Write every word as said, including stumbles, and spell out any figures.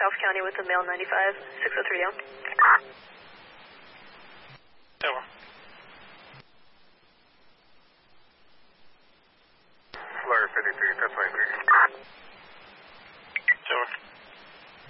South County with a male ninety-five, six oh three down.